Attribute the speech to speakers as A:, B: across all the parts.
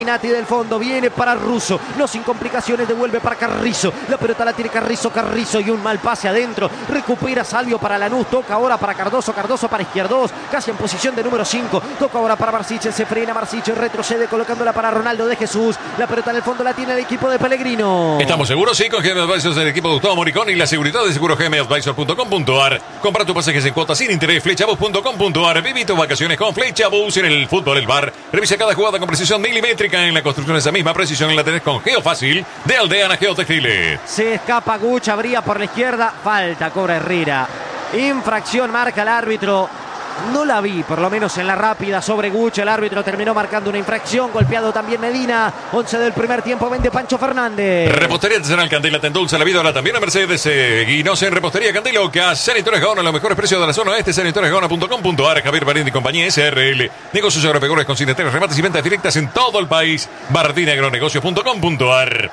A: Nati del fondo, viene para Russo, no sin complicaciones, devuelve para Carrizo, la pelota la tiene Carrizo y un mal pase adentro, recupera Salvio para Lanús, toca ahora para Cardoso para Izquierdos, casi en posición de número 5, toca ahora para Marsiche, se frena Marsiche, retrocede colocándola para Ronaldo de Jesús, la pelota en el fondo la tiene el equipo de Pellegrino.
B: ¿Estamos seguros? Sí, con GM Advisors del equipo de Gustavo Moricón y la seguridad de seguro gmadvisor.com.ar. Compra tus pasajes en cuotas sin interés, flechabus.com.ar. Viví tus vacaciones con Flechabus en el fútbol, el bar. Revisa cada jugada con precisión milimétrica. En la construcción esa misma precisión la tenés con Geofácil de Aldeana Geotextiles.
A: Se escapa Guch, abría por la izquierda, falta, cobra Herrera. Infracción marca el árbitro. No la vi, por lo menos en la rápida sobre Guch. El árbitro terminó marcando una infracción. Golpeado también Medina. 11 del primer tiempo, vende Pancho Fernández.
B: Repostería Artesanal Candela te endulza la vida. Ahora también a Mercedes Guinos en Repostería Candela Oca. Sanitores Gaona, los mejores precios de la zona este. Sanitoresgaona.com.ar. Javier Barindi y compañía SRL. Negocios agropecuarios con consignatarios, remates y ventas directas en todo el país. Bardinaagronegocios.com.ar.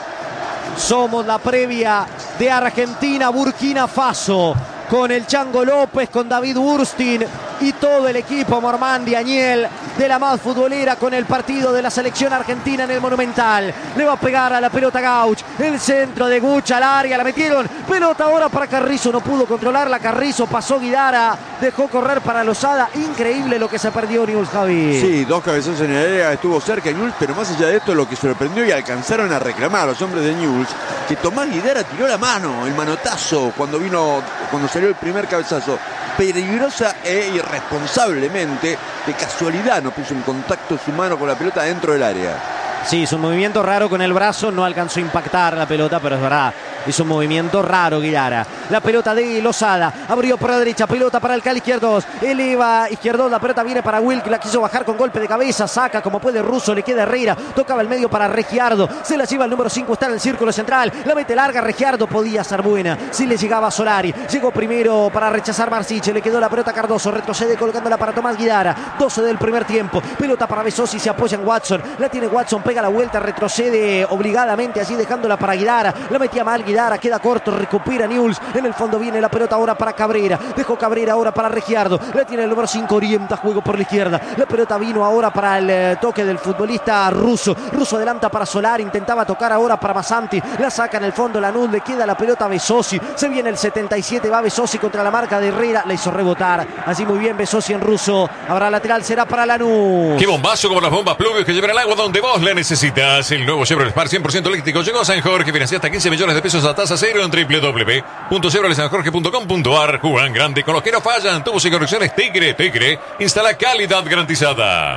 A: Somos la previa de Argentina, Burkina Faso. Con el Chango López, con David Burstin y todo el equipo Mormandi Añel de la más futbolera con el partido de la selección argentina en el Monumental. Le va a pegar a la pelota Gauch, el centro de Guch al área, la metieron, pelota ahora para Carrizo, no pudo controlarla Carrizo, pasó Guidara, dejó correr para Lozada, increíble lo que se perdió Newell's, Javi.
C: Sí, dos cabezazos en el área, estuvo cerca Newell's, pero más allá de esto lo que sorprendió y alcanzaron a reclamar los hombres de Newell's, que Tomás Guidara tiró la mano, el manotazo, cuando salió el primer cabezazo, peligrosa e irresponsablemente, de casualidad no puso en contacto su mano con la pelota dentro del área.
A: Sí, hizo un movimiento raro con el brazo, no alcanzó a impactar la pelota, pero es verdad, hizo un movimiento raro Guidara. La pelota de Lozada, abrió por la derecha, pelota para el Cali Izquierdos, eleva Izquierdos, la pelota viene para Wilk, la quiso bajar con golpe de cabeza, saca como puede Russo, le queda Herrera, tocaba el medio para Regiardo, se la lleva el número 5, está en el círculo central, la mete larga Regiardo, podía ser buena, si le llegaba a Solari, llegó primero para rechazar Marsiche, le quedó la pelota a Cardoso, retrocede colocándola para Tomás Guidara, 12 del primer tiempo, pelota para Besosi, se apoya en Watson, la tiene Watson, pega la vuelta, retrocede obligadamente, así dejándola para Guidara, la metía mal Guidara, queda corto, recupera Newell's, en el fondo viene la pelota ahora para Cabrera, dejó Cabrera ahora para Regiardo, la tiene el número 5, orienta juego por la izquierda, la pelota vino ahora para el toque del futbolista Russo adelanta para Solari, intentaba tocar ahora para Masanti, la saca en el fondo Lanús, le queda la pelota a Besosi, se viene el 77, va Besosi contra la marca de Herrera, la hizo rebotar, así muy bien Besosi en Russo, habrá lateral, será para Lanús.
B: Qué bombazo como las bombas Pluvius que llevan el agua donde vos la necesitas. El nuevo Chevrolet Spark 100% eléctrico llegó a San Jorge, financia hasta 15 millones de pesos a tasa cero en www.chevroletsanjorge.com.ar. Juegan grande con los que no fallan. Tubos y conexiones Tigre. Instala calidad garantizada.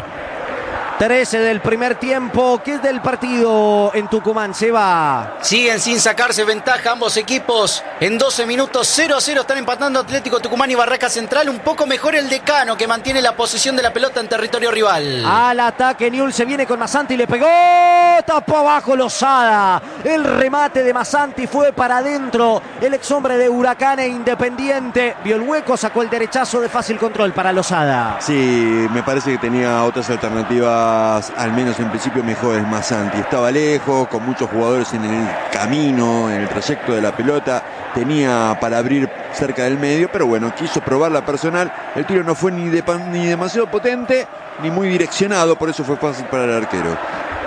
A: 13 del primer tiempo, ¿qué es del partido en Tucumán? Se va.
D: Siguen sin sacarse ventaja ambos equipos. En 12 minutos 0-0 están empatando Atlético Tucumán y Barraca Central. Un poco mejor el Decano, que mantiene la posesión de la pelota en territorio rival.
A: Al ataque Newell's, se viene con Masanti, le pegó, tapó abajo Lozada. El remate de Masanti fue para adentro. El ex hombre de Huracán e Independiente vio el hueco, sacó el derechazo de fácil control para Lozada.
C: Sí, me parece que tenía otras alternativas, al menos en principio mejores. Masanti estaba lejos, con muchos jugadores en el camino, en el trayecto de la pelota, tenía para abrir cerca del medio, pero bueno, quiso probar la personal, el tiro no fue ni demasiado potente ni muy direccionado, por eso fue fácil para el arquero.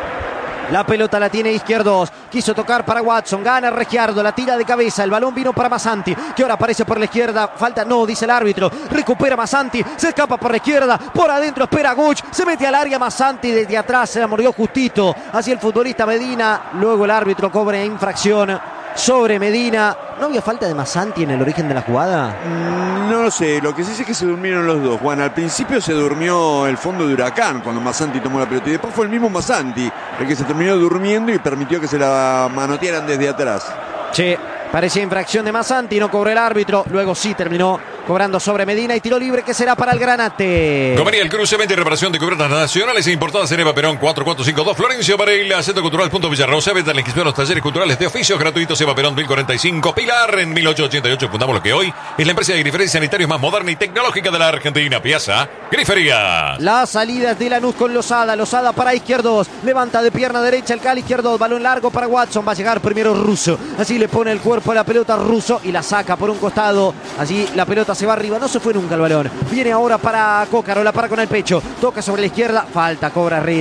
A: La pelota la tiene Izquierdos, quiso tocar para Watson, gana Regiardo, la tira de cabeza, el balón vino para Masanti, que ahora aparece por la izquierda, falta, no, dice el árbitro, recupera Masanti, se escapa por la izquierda, por adentro espera Guch, se mete al área Masanti, desde atrás se la mordió justito, hacia el futbolista Medina, luego el árbitro cobra infracción sobre Medina. ¿No había falta de Masanti en el origen de la jugada?
C: No lo sé, lo que sí sé es que se durmieron los dos. Juan, al principio se durmió el fondo de Huracán cuando Masanti tomó la pelota y después fue el mismo Masanti el que se terminó durmiendo y permitió que se la manotearan desde atrás.
A: Sí, parecía infracción de Masanti, no cobró el árbitro, luego sí terminó cobrando sobre Medina y tiro libre que será para el Granate.
B: Comería el cruce, venta y reparación de cubiertas nacionales e importadas en Eva Perón 4452, Florencio Varela, Centro Cultural Punto Villarrosa, venta en la inscripción a los talleres culturales de oficios gratuitos Eva Perón 1045, Pilar en 1888, fundamos lo que hoy es la empresa de griferías sanitarios más moderna y tecnológica de la Argentina, Piazza Griferías.
A: Las salidas de Lanús con Lozada para Izquierdos, levanta de pierna derecha el Cali Izquierdos, balón largo para Watson, va a llegar primero Russo, así le pone el cuerpo a la pelota Russo y la saca por un costado, así la pelota se va arriba, no se fue nunca el balón, viene ahora para Cócaro, la para con el pecho, toca sobre la izquierda, falta, cobra Herrera,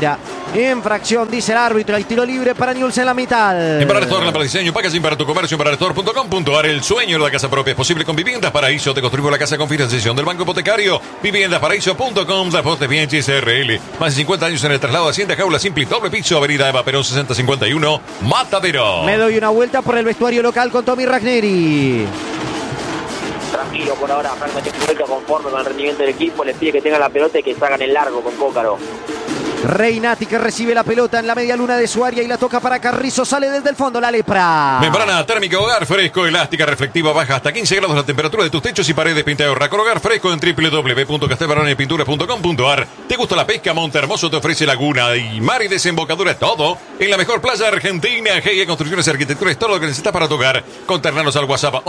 A: Infracción, dice el árbitro. Hay tiro libre para Newell's en la mitad.
B: Embarrastor, para diseño, packaging para tu comercio, embarrastor.com.ar. El sueño de la casa propia es posible con Viviendas Paraíso. Te construimos la casa con financiación del Banco Hipotecario. Viviendasparaíso.com, Transportes Bianchi SRL. Más de 50 años en el traslado de Hacienda Jaula Simple, doble piso, Avenida Eva Perón 6051, Matadero.
A: Me doy una vuelta por el vestuario local con Tommy Ragneri.
E: Tranquilo por ahora, Franco Tecnico conforme con el rendimiento del equipo, les pide que tengan la pelota y que salgan el largo con Cócaro.
A: Reynati que recibe la pelota en la media luna de su área y la toca para Carrizo, sale desde el fondo la lepra.
B: Membrana térmica Hogar Fresco, elástica, reflectiva, baja hasta 15 grados la temperatura de tus techos y paredes. Pinta de ahorra con Hogar Fresco en www.castelbaronespinturas.com.ar. ¿Te gusta la pesca? Montehermoso te ofrece laguna y mar y desembocadura, todo en la mejor playa argentina. GE Construcciones y Arquitectura es todo lo que necesitas para tu hogar. Contactanos al WhatsApp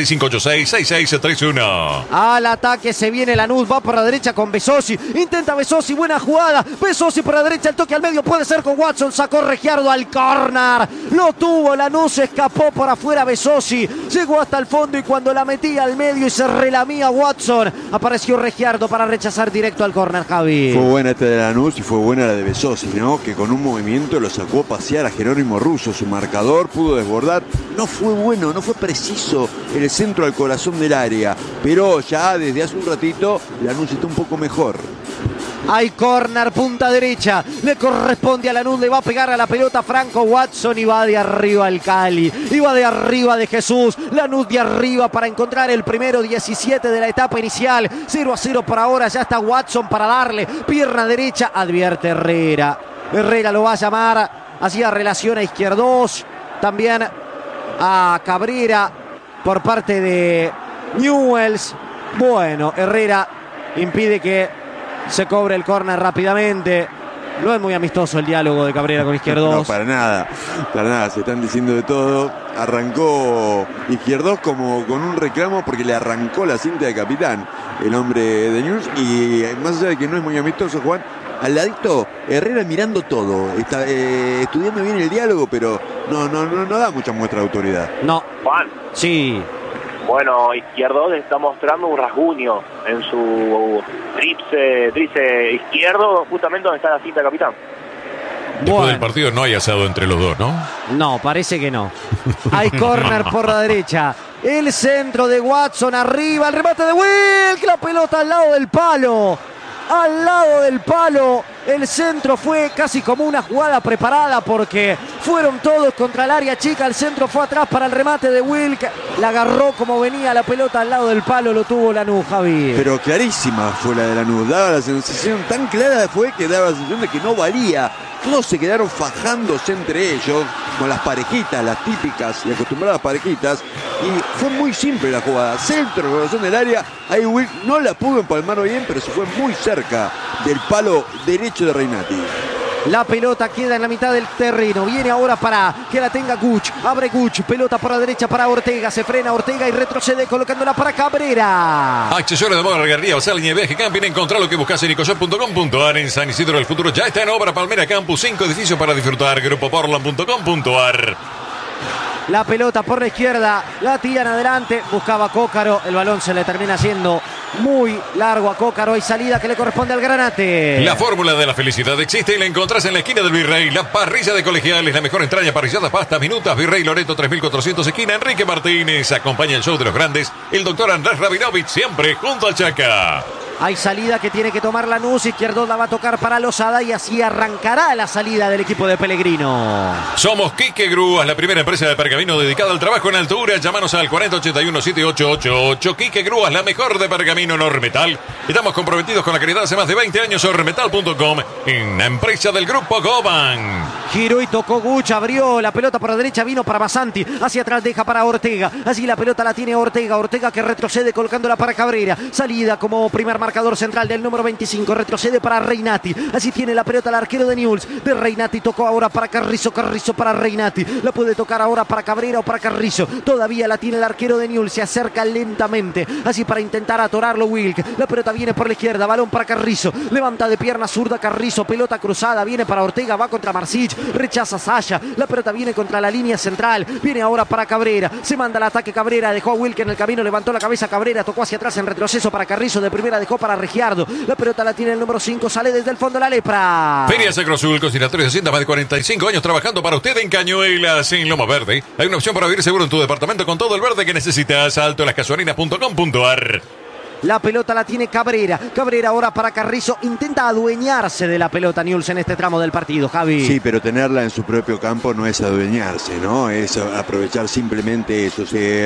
B: 1165866631.
A: Al ataque se viene Lanús, va por la derecha con Besosi, intenta Besosi, buena jugada, Besosi por la derecha, el toque al medio puede ser con Watson, sacó Regiardo al córner, lo tuvo Lanús, escapó por afuera Besosi, llegó hasta el fondo y cuando la metía al medio y se relamía Watson, apareció Regiardo para rechazar directo al córner, Javi.
C: Fue buena esta de Lanús y fue buena la de Besosi, ¿no? Que con un movimiento lo sacó a pasear a Jerónimo Russo, su marcador pudo desbordar, no fue bueno, no fue preciso el centro al corazón del área, pero ya desde hace un ratito Lanús está un poco mejor.
A: Hay córner, punta derecha, le corresponde a Lanús, le va a pegar a la pelota Franco Watson y va de arriba el Cali, y va de arriba de Jesús, Lanús de arriba para encontrar el primero 17 de la etapa inicial, 0-0 por ahora, ya está Watson para darle, pierna derecha, advierte Herrera, Herrera lo va a llamar, hacía relación a Izquierdos, también a Cabrera por parte de Newell's, bueno, Herrera impide que se cobre el córner rápidamente. No es muy amistoso el diálogo de Cabrera con Izquierdos.
C: No, para nada, se están diciendo de todo. Arrancó Izquierdos como con un reclamo porque le arrancó la cinta de capitán el hombre de Newell's. Y más allá de que no es muy amistoso, Juan, al ladito Herrera mirando todo, está estudiando bien el diálogo, pero no da mucha muestra de autoridad.
A: No.
E: Juan.
A: Sí.
E: Bueno, Izquierdo está mostrando un rasguño en su tríceps izquierdo, justamente donde está la cinta de capitán.
B: Después del partido no hay asado entre los dos, ¿no?
A: No, parece que no. Hay córner por la derecha. El centro de Watson arriba, el remate de Wilk, la pelota al lado del palo. Al lado del palo, el centro fue casi como una jugada preparada porque fueron todos contra el área chica, el centro fue atrás para el remate de Wilk, la agarró como venía la pelota al lado del palo, lo tuvo Lanús, Javi.
C: Pero clarísima fue la de Lanús, daba la sensación, tan clara fue que daba la sensación de que no valía. Todos se quedaron fajándose entre ellos con las parejitas, las típicas y acostumbradas parejitas, y fue muy simple la jugada, centro, corazón del área, ahí Wilk no la pudo empalmar bien, pero se fue muy cerca del palo derecho de Reynati.
A: La pelota queda en la mitad del terreno. Viene ahora para que la tenga Guch. Abre Guch. Pelota por la derecha para Ortega. Se frena Ortega y retrocede colocándola para Cabrera.
B: Accesorios de moda, regalía, basal, línea de viaje, camping. Encontrá lo que buscas en ecoshop.com.ar. En San Isidro del Futuro ya está en obra Palmera Campus. 5 edificios para disfrutar. Grupoportland.com.ar.
A: La pelota por la izquierda, la tiran adelante, buscaba Cócaro, el balón se le termina haciendo muy largo a Cócaro, y salida que le corresponde al Granate.
B: La fórmula de la felicidad existe y la encontrás en la esquina del Virrey. La parrilla de Colegiales, la mejor entraña, parrillada, pasta, minutas, Virrey Loreto 3400, esquina Enrique Martínez. Acompaña el show de los grandes, el doctor Andrés Rabinovich, siempre junto al Chaca.
A: Hay salida que tiene que tomar Lanús, Izquierdo la va a tocar para Losada y así arrancará la salida del equipo de Pellegrino.
B: Somos Quique Grúas, la primera empresa de pergamino dedicada al trabajo en altura. Llámanos al 4081-7888. Quique Grúas, la mejor de pergamino en Ormetal. Estamos comprometidos con la calidad hace más de 20 años. Ormetal.com, en la empresa del Grupo Goban.
A: Giró y tocó Guch, abrió la pelota por la derecha, vino para Basanti, hacia atrás deja para Ortega, así la pelota la tiene Ortega, Ortega que retrocede colocándola para Cabrera, salida como primer marcador central del número 25, retrocede para Reynati, así tiene la pelota el arquero de Newell's, de Reynati tocó ahora para Carrizo, Carrizo para Reynati, la puede tocar ahora para Cabrera o para Carrizo, todavía la tiene el arquero de Newell's, se acerca lentamente, así para intentar atorarlo Wilk, la pelota viene por la izquierda, balón para Carrizo, levanta de pierna zurda Carrizo, pelota cruzada, viene para Ortega, va contra Marcich, rechaza Saya, la pelota viene contra la línea central, viene ahora para Cabrera, se manda el ataque Cabrera, dejó a Wilke en el camino, levantó la cabeza Cabrera, tocó hacia atrás en retroceso para Carrizo, de primera dejó para Regiardo, la pelota la tiene el número 5, sale desde el fondo la Lepra.
B: Feria Sacrosul, conciliatorio de Hacienda, más de 45 años trabajando para usted en Cañuelas, en Loma Verde. Hay una opción para vivir seguro en tu departamento con todo el verde que necesitas. altolascasuarinas.com.ar.
A: La pelota la tiene Cabrera. Cabrera ahora para Carrizo. Intenta adueñarse de la pelota Newell's en este tramo del partido, Javi.
C: Sí, pero tenerla en su propio campo no es adueñarse, ¿no? Es aprovechar simplemente eso.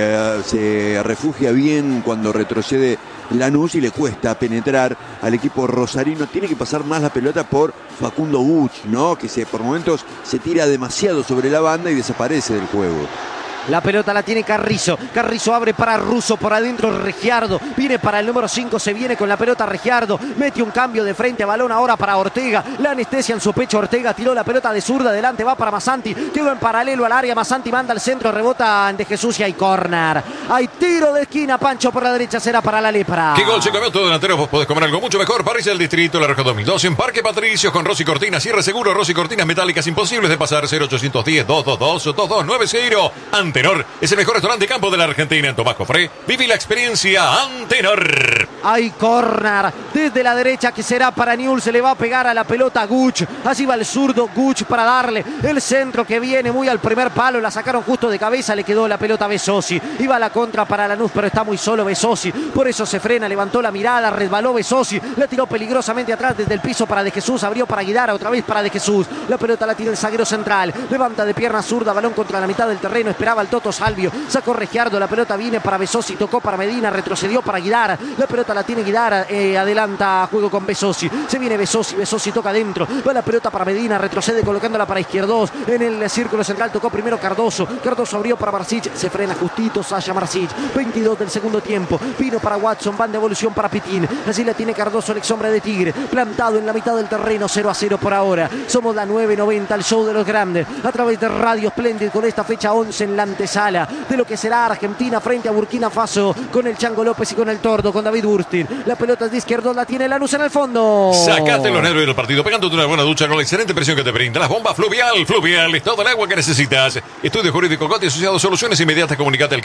C: Se refugia bien cuando retrocede Lanús y le cuesta penetrar al equipo rosarino. Tiene que pasar más la pelota por Facundo Guch, ¿no? Que por momentos se tira demasiado sobre la banda y desaparece del juego.
A: La pelota la tiene Carrizo. Carrizo abre para Russo. Por adentro Regiardo. Viene para el número 5. Se viene con la pelota Regiardo. Mete un cambio de frente. Balón ahora para Ortega. La anestesia en su pecho. Ortega tiró la pelota de zurda. Adelante va para Massanti. Quedó en paralelo al área. Massanti manda al centro. Rebota ante Jesús y hay córner. Hay tiro de esquina. Pancho por la derecha. Será para la Lepra.
B: ¿Qué gol se comió todo delantero? Vos podés comer algo mucho mejor. París del Distrito, La Roja 2002. En Parque Patricios con Rosy Cortinas. Cierre seguro. Rosy Cortinas metálicas imposibles de pasar. 0810-222-2290. Antenor es el mejor restaurante de campo de la Argentina. En Tomás Cofré, viví la experiencia Antenor.
A: Hay córner desde la derecha que será para Newell's. Se le va a pegar a la pelota Guch. Así va el zurdo Guch para darle el centro que viene muy al primer palo. La sacaron justo de cabeza. Le quedó la pelota a Besosi. Iba a la contra para Lanús, pero está muy solo Besosi. Por eso se frena, levantó la mirada, resbaló Besosi. La tiró peligrosamente atrás desde el piso para De Jesús. Abrió para Guidara, otra vez para De Jesús. La pelota la tira el zaguero central. Levanta de pierna zurda, balón contra la mitad del terreno. Esperaba el Toto Salvio. Sacó Regiardo, la pelota viene para Besosi. Tocó para Medina, retrocedió para Guidara. La pelota la tiene Guidara, adelanta juego con Besosi. Se viene Besosi, Besosi toca adentro. Va la pelota para Medina, retrocede colocándola para Izquierdos. En el círculo central tocó primero Cardoso. Cardoso abrió para Marsic. Se frena justito Saya Marsic. 22 del segundo tiempo. Vino para Watson, van de evolución para Pitín. Así la tiene Cardoso, el ex hombre de Tigre. Plantado en la mitad del terreno, 0-0 por ahora. Somos la 990, el show de los grandes. A través de Radio Splendid con esta fecha 11 en la antesala de lo que será Argentina frente a Burkina Faso, con el Chango López y con el Tordo, con David Burstin. La pelota es de Izquierdos, la tiene Lanús en el fondo.
B: Sacate los nervios del partido pegándote una buena ducha con la excelente presión que te brinda las bombas Fluvial. Fluvial es todo el agua que necesitas. Estudio Jurídico Cote Asociado, soluciones inmediatas. Comunicate al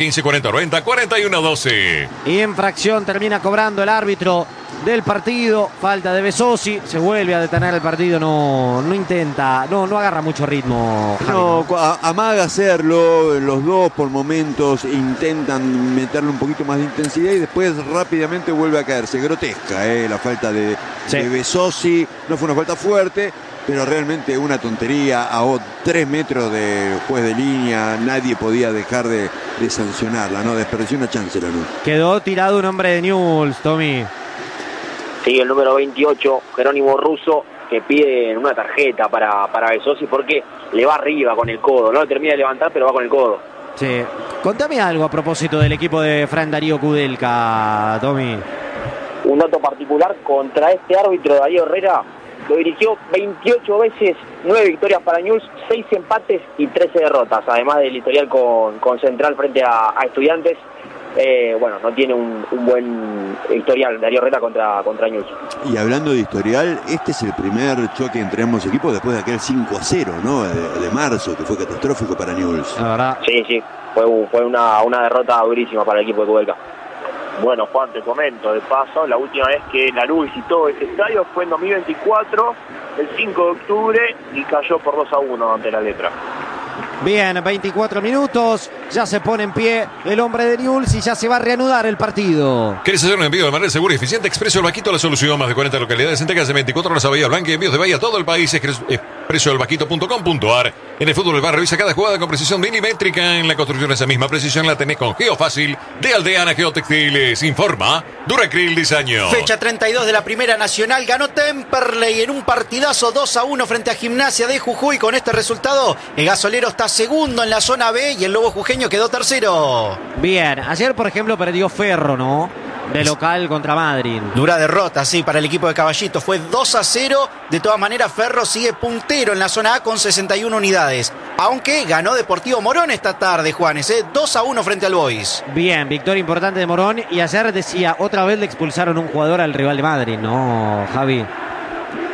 B: 154090-4112.
A: Infracción termina cobrando el árbitro del partido. Falta de Besosi. Se vuelve a detener el partido. No intenta, no agarra mucho ritmo.
C: No, amaga hacerlo. Los dos por momentos intentan meterle un poquito más de intensidad y después rápidamente vuelve a caerse. Grotesca, la falta de Besosi. No fue una falta fuerte, pero realmente una tontería. A 3 metros del juez de línea, nadie podía dejar de sancionarla, ¿no? Desperdició una chance la luz.
A: Quedó tirado un hombre de Newell's, Tommy.
F: Sí, el número 28, Jerónimo Russo, que pide una tarjeta para Besosi porque le va arriba con el codo. No lo termina de levantar, pero va con el codo.
A: Sí. Contame algo a propósito del equipo de Fran Darío Kudelka, Tommy.
F: Un dato particular contra este árbitro, Darío Herrera, lo dirigió 28 veces, 9 victorias para Newell's, 6 empates y 13 derrotas, además del historial con Central frente a Estudiantes. Bueno, no tiene un buen historial Darío Herrera contra Newell's.
C: Y hablando de historial, este es el primer choque entre ambos equipos después de aquel 5-0, ¿no? De marzo, que fue catastrófico para Newell's.
A: La verdad.
F: Sí, fue una derrota durísima para el equipo de Kudelka.
E: Bueno, Juan, te comento de paso, la última vez que Lanús visitó ese estadio fue en 2024, el 5 de octubre, y cayó por 2-1 ante la Lepra.
A: Bien, 24 minutos, ya se pone en pie el hombre de Newell's y ya se va a reanudar el partido.
B: ¿Querés hacer un envío de manera segura y eficiente? Expreso El Vaquito, la solución. Más de 40 localidades, entregas de 24 horas a Bahía Blanca y envíos de Bahía a todo el país. expresoelvaquito.com.ar. En el fútbol del bar revisa cada jugada con precisión milimétrica. En la construcción esa misma precisión la tenés con Geofácil de Aldeana Geotextiles. Informa Duracril Diseño.
D: Fecha 32 de la Primera Nacional. Ganó Temperley en un partidazo 2-1 frente a Gimnasia de Jujuy. Con este resultado, el gasolero está segundo en la zona B y el Lobo Jujeño quedó tercero.
A: Bien, ayer por ejemplo perdió Ferro, ¿no? De local contra Madrid.
D: Dura derrota, sí, para el equipo de Caballito. Fue 2-0. De todas maneras, Ferro sigue puntero en la zona A con 61 unidades. Aunque ganó Deportivo Morón esta tarde, Juanes, 2-1 frente al Boys.
A: Bien, victoria importante de Morón. Y ayer decía, otra vez le expulsaron un jugador al rival de Madrid, ¿no, Javi?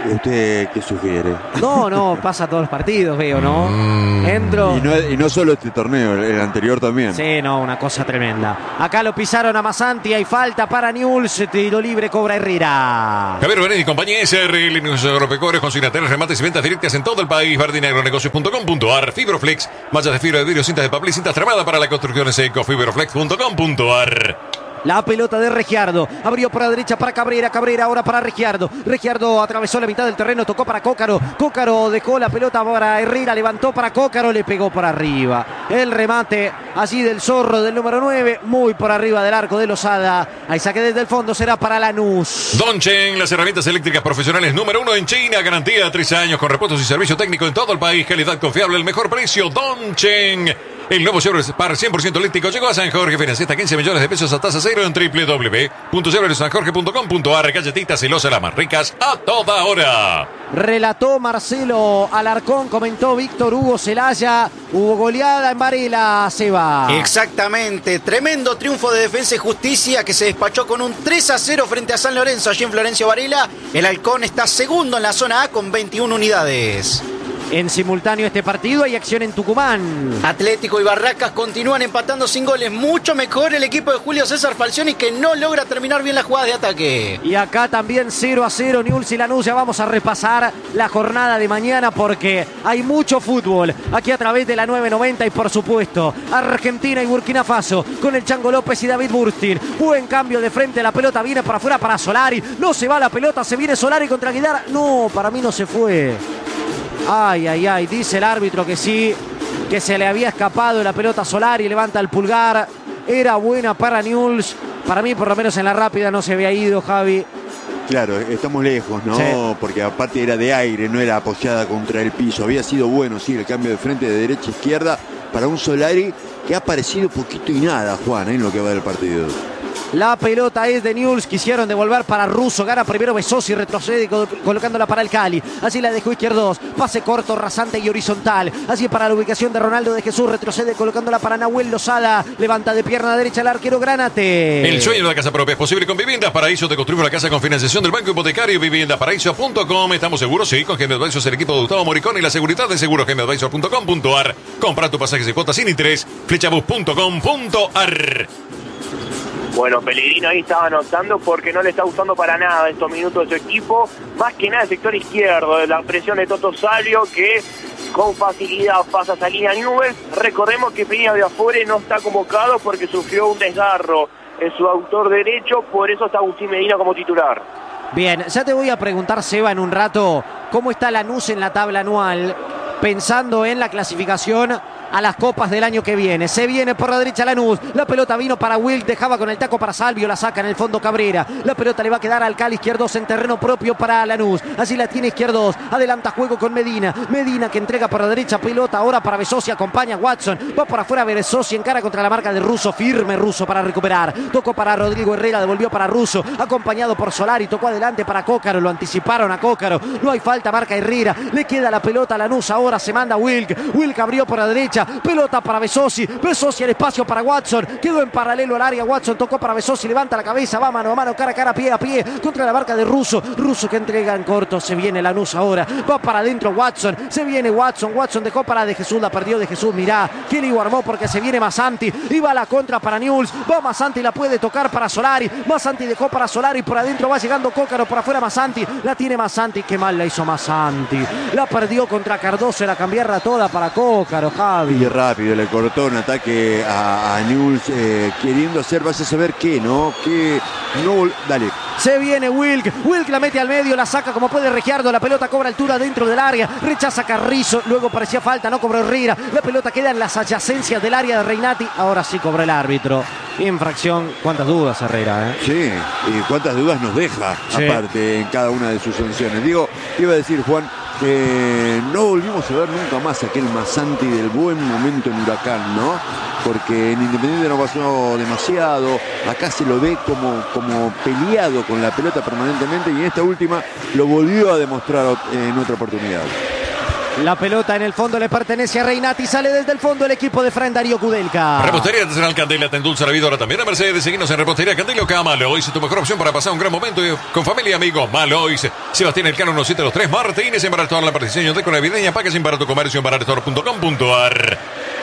C: ¿Usted qué sugiere?
A: No, pasa todos los partidos, veo, ¿no? Entro.
C: Y no solo este torneo, el anterior también.
A: Sí, no, una cosa tremenda. Acá lo pisaron a Masanti, hay falta para Newell's, tiro libre, cobra Herrera.
B: Javier Benet y compañía SRL, Negocios Agropecuarios, consignatorios, remates y ventas directas en todo el país. Verdinagronegocios.com.ar, Fibroflex, mallas de fibra de vidrio, cintas de papel y cintas tramadas para la construcción en seco. Fibroflex.com.ar.
A: La pelota de Regiardo. Abrió por la derecha para Cabrera. Cabrera ahora para Regiardo. Regiardo atravesó la mitad del terreno. Tocó para Cócaro. Cócaro dejó la pelota para Herrera. Levantó para Cócaro. Le pegó por arriba. El remate así del Zorro del número 9. Muy por arriba del arco de Losada. Hay saque desde el fondo. Será para Lanús.
B: Dongchen, las herramientas eléctricas profesionales número 1 en China. Garantía de 3 años con repuestos y servicio técnico en todo el país. Calidad confiable, el mejor precio. Dongchen. El nuevo Chevrolet Spark 100% eléctrico llegó a San Jorge. Financia 15 millones de pesos a tasa cero en www.chevroletsanjorge.com.ar. Galletitas celosas, las más ricas a toda hora.
A: Relató Marcelo Alarcón, comentó Víctor Hugo Celaya. Hubo goleada en Varela, Seba.
D: Exactamente, tremendo triunfo de Defensa y Justicia que se despachó con un 3-0 frente a San Lorenzo, allí en Florencio Varela. El Halcón está segundo en la zona A con 21 unidades.
A: En simultáneo este partido hay acción en Tucumán.
D: Atlético y Barracas continúan empatando sin goles. Mucho mejor el equipo de Julio César Falcioni, que no logra terminar bien las jugadas de ataque.
A: Y acá también 0-0 Newell's y Lanús. Ya vamos a repasar la jornada de mañana porque hay mucho fútbol aquí a través de la 990 y por supuesto Argentina y Burkina Faso con el Chango López y David Burstin. Buen cambio de frente, la pelota viene para afuera para Solari. No se va la pelota, se viene Solari contra Aguilar. No, para mí no se fue. Ay, dice el árbitro que sí, que se le había escapado la pelota a Solari, levanta el pulgar. Era buena para Newell's. Para mí, por lo menos en la rápida, no se había ido, Javi.
C: Claro, estamos lejos, ¿no?
A: Sí.
C: Porque aparte era de aire, no era apoyada contra el piso. Había sido bueno, sí, el cambio de frente de derecha a izquierda para un Solari que ha aparecido poquito y nada, Juan, en lo que va del partido.
A: La pelota es de Newell's, quisieron devolver para Russo, gana primero Besosi, retrocede colocándola para el Cali, así la dejó Izquierdos, pase corto, rasante y horizontal, así para la ubicación de Ronaldo de Jesús, retrocede colocándola para Nahuel Losada, levanta de pierna derecha el arquero Granate.
B: El sueño de la casa propia es posible con Viviendas Paraíso. Te construimos la casa con financiación del Banco Hipotecario. Viviendaparaíso.com. Estamos seguros, sí, con Gemi Advisors, el equipo de Gustavo Moricón y la seguridad de seguros. GemiAdvisors.com.ar. Compra tu pasajes de cuotas sin interés. Flechabus.com.ar.
E: Bueno, Pellegrino ahí estaba anotando porque no le está gustando para nada estos minutos de su equipo, más que nada el sector izquierdo, de la presión de Toto Salvio, que con facilidad pasa a salir a Newell's. Recordemos que Peña de Afore no está convocado porque sufrió un desgarro en su autor derecho, por eso está Agustín Medina como titular.
A: Bien, ya te voy a preguntar, Seba, en un rato, cómo está Lanús en la tabla anual, pensando en la clasificación a las copas del año que viene. Se viene por la derecha Lanús, la pelota vino para Wilk, dejaba con el taco para Salvio, la saca en el fondo Cabrera, la pelota le va a quedar al Cali Izquierdos en terreno propio para Lanús, así la tiene Izquierdos, adelanta juego con Medina, Medina que entrega por la derecha, pelota ahora para Besosi, acompaña a Watson, va por afuera Besosi, encara contra la marca de Russo, firme Russo para recuperar, tocó para Rodrigo Herrera, devolvió para Russo, acompañado por Solari, tocó adelante para Cócaro, lo anticiparon a Cócaro, no hay falta, marca Herrera, le queda la pelota a Lanús, ahora se manda Wilk abrió por la derecha, pelota para Besosi al espacio para Watson, quedó en paralelo al área, Watson tocó para Besosi, levanta la cabeza, va mano a mano, cara a cara, pie a pie, contra la marca de Russo que entrega en corto, se viene Lanús ahora, va para adentro Watson, se viene Watson dejó para De Jesús, la perdió De Jesús, mirá, que lío armó porque se viene Masanti, y va la contra para Newell's, va Masanti, la puede tocar para Solari, Masanti dejó para Solari, por adentro va llegando Cócaro, por afuera Masanti, la tiene Masanti, qué mal la hizo Masanti, la perdió contra Cardoso, era cambiarla toda para Cócaro, Javi.
C: Y rápido, le cortó un ataque a Newell's, queriendo hacer, vas a saber qué, ¿no? Que no, dale.
A: Se viene Wilk la mete al medio, la saca como puede Regiardo, la pelota cobra altura dentro del área, rechaza Carrizo, luego parecía falta, no cobró Herrera, la pelota queda en las adyacencias del área de Reinati, ahora sí cobró el árbitro. Infracción, cuántas dudas Herrera, ¿eh?
C: Sí, y cuántas dudas nos deja, sí, aparte en cada una de sus sanciones. Digo, iba a decir Juan, no volvimos a ver nunca más aquel Masanti del buen momento en Huracán, ¿no? Porque en Independiente no pasó demasiado, acá se lo ve como peleado con la pelota permanentemente y en esta última lo volvió a demostrar en otra oportunidad.
A: La pelota en el fondo le pertenece a Reinati. Sale desde el fondo el equipo de Fran Darío Kudelka.
B: Repostería Artesanal Candela te endulza la vida ahora también a Mercedes. Seguinos en Repostería Candela o Malois, tu mejor opción para pasar un gran momento con familia y amigos. Malois, Sebastián Elcano 173 Martínez en Barator, la participación de con evidencia. Paga sin para tu comercio en barator.com.ar.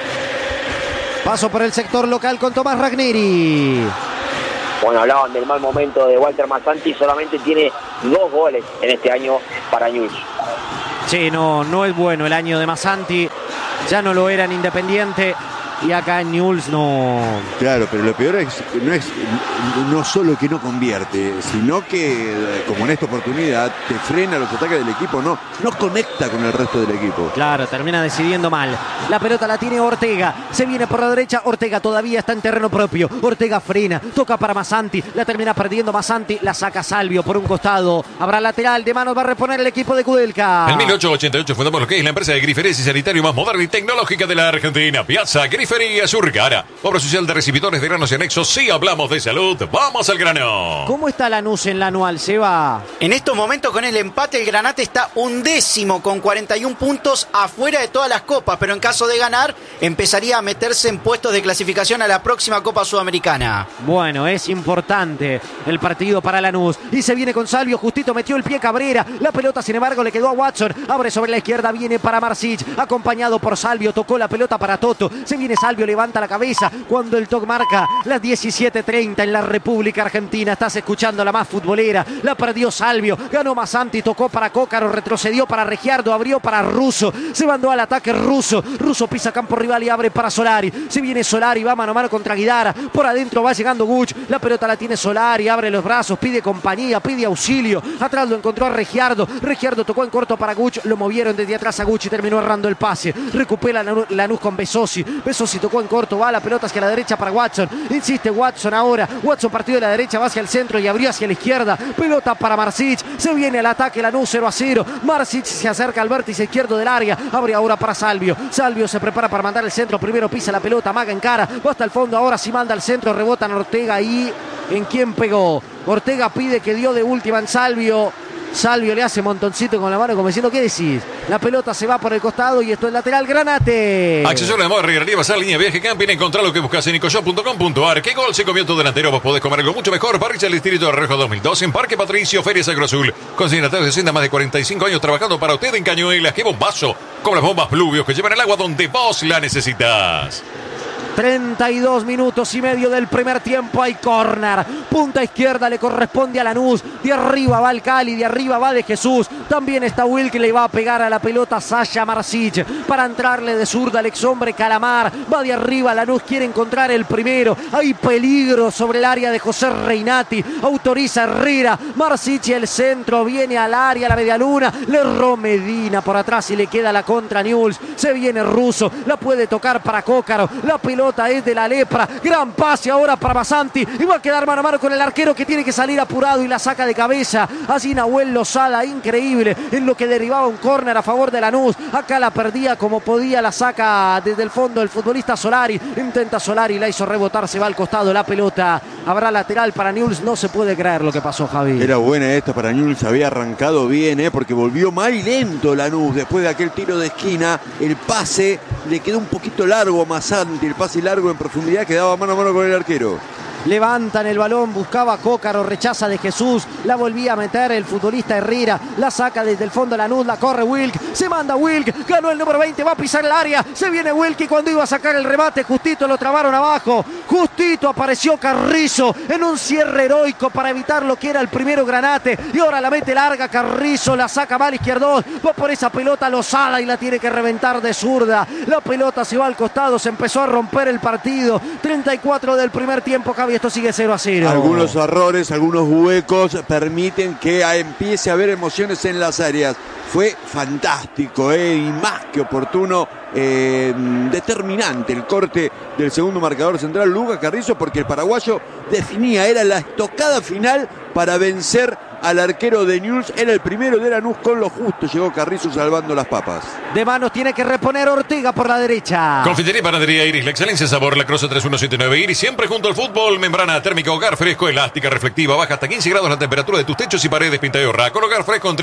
A: Paso por el sector local con Tomás Ragneri.
F: Bueno, hablaban del mal momento de Walter Mazzanti, solamente tiene 2 goles en este año para Newell's.
A: Sí, no es bueno el año de Mazzanti. Ya no lo era en Independiente. Y acá en Newell's no.
C: Claro, pero lo peor es no solo que no convierte, sino que, como en esta oportunidad, te frena los ataques del equipo, no conecta con el resto del equipo.
A: Claro, termina decidiendo mal. La pelota la tiene Ortega. Se viene por la derecha. Ortega todavía está en terreno propio. Ortega frena. Toca para Mazzanti. La termina perdiendo Mazzanti. La saca Salvio por un costado. Habrá lateral. De manos va a reponer el equipo de Kudelka.
B: En 1888 fundamos lo que es la empresa de griferías y sanitario más moderna y tecnológica de la Argentina. Piazza Grifería Surgara. Obra social de recibidores de granos y anexos. Si hablamos de salud, vamos al grano.
A: ¿Cómo está Lanús en la anual, Seba?
D: En estos momentos con el empate el Granate está 11º con 41 puntos afuera de todas las copas, pero en caso de ganar empezaría a meterse en puestos de clasificación a la próxima Copa Sudamericana.
A: Bueno, es importante el partido para Lanús. Y se viene con Salvio, justito metió el pie Cabrera. La pelota, sin embargo, le quedó a Watson. Abre sobre la izquierda, viene para Marsic, acompañado por Salvio. Tocó la pelota para Toto. Se viene Salvio, levanta la cabeza cuando el toque marca las 17:30 en la República Argentina. Estás escuchando la más futbolera. La perdió Salvio, ganó Mazzanti, tocó para Cócaro, retrocedió para Regiardo, abrió para Russo. Se mandó al ataque Russo. Russo pisa campo rival y abre para Solari. Se viene Solari, va mano a mano contra Guidara. Por adentro va llegando Guch. La pelota la tiene Solari, abre los brazos, pide compañía, pide auxilio. Atrás lo encontró a Regiardo. Regiardo tocó en corto para Guch. Lo movieron desde atrás a Guch y terminó errando el pase. Recupera Lanús con Besosi. Besosi tocó en corto, va la pelota hacia la derecha para Watson. Insiste Watson ahora. Watson partió de la derecha, va hacia el centro y abrió hacia la izquierda. Pelota para Marsic. Se viene al ataque Lanús 0-0. Marsic se acerca al vértice izquierdo del área. Abre ahora para Salvio. Salvio se prepara para mandar el centro. Primero pisa la pelota, maga en cara. Va hasta el fondo. Ahora sí manda al centro. Rebotan Ortega y ¿en quién pegó? Ortega pide que dio de última en Salvio. Salvio le hace montoncito con la mano como diciendo, ¿qué decís? La pelota se va por el costado y esto es lateral. Granate.
B: Accesorios de moda, reguería, basar, línea, viaje, camping. Encontrá lo que buscas en nicoshop.com.ar. ¿Qué gol se comió tu delantero? Vos podés comer algo mucho mejor. Parrilla del Distrito de Rejo 2002 en Parque Patricio, Ferias Agroazul. Consignatario de Senda, más de 45 años trabajando para usted en Cañuelas. ¡Qué bombazo! Como las bombas Pluvios que llevan el agua donde vos la necesitas.
A: 32 minutos y medio del primer tiempo. Hay córner. Punta izquierda le corresponde a Lanús. De arriba va el Cali, de arriba va de Jesús. También está Will que le va a pegar a la pelota Sasha Marsic. Para entrarle de zurda al exhombre Calamar. Va de arriba Lanús, quiere encontrar el primero. Hay peligro sobre el área de José Reinati. Autoriza Herrera. Marsic y el centro. Viene al área, la media luna. Le erró Medina por atrás y le queda la contra Newell's. Se viene Russo. La puede tocar para Cócaro. La pelota es de la lepra. Gran pase ahora para Mazzanti. Y va a quedar mano a mano con el arquero que tiene que salir apurado y la saca de cabeza. Así Nahuel Lozada, increíble en lo que derivaba un córner a favor de Lanús. Acá la perdía como podía, la saca desde el fondo el futbolista Solari. Intenta Solari, la hizo rebotar, se va al costado la pelota. Habrá lateral para Newell's. No se puede creer lo que pasó, Javi.
C: Era buena esta para Newell's, había arrancado bien, porque volvió mal y lento Lanús. Después de aquel tiro de esquina, el pase le quedó un poquito largo a Mazzanti. El pase largo en profundidad, quedaba mano a mano con el arquero.
A: Levantan el balón, buscaba Cócaro, rechaza de Jesús, la volvía a meter el futbolista Herrera, la saca desde el fondo Lanús, la corre Wilk, se manda Wilk, ganó el número 20, va a pisar el área, se viene Wilk y cuando iba a sacar el remate, justito lo trabaron abajo, justito apareció Carrizo en un cierre heroico para evitar lo que era el primero Granate y ahora la mete larga Carrizo, la saca mal izquierdo, va por esa pelota Lozada y la tiene que reventar de zurda, la pelota se va al costado, se empezó a romper el partido, 34 del primer tiempo, Javi. Esto sigue 0-0.
C: Algunos errores, algunos huecos permiten que empiece a haber emociones en las áreas. Fue fantástico y más que oportuno, determinante el corte del segundo marcador central, Lucas Carrizo, porque el paraguayo definía, era la estocada final para vencer al arquero de Newell's. Era el primero de Lanús con lo justo. Llegó Carrizo salvando las papas.
A: De manos tiene que reponer Ortega por la derecha.
B: Confitería y panadería Iris, la excelencia en sabor, la Croce 3179 Iris, siempre junto al fútbol. Membrana térmica, hogar fresco, elástica, reflectiva, baja hasta 15 grados la temperatura de tus techos y paredes, pinta y ahorra. Con hogar fresco en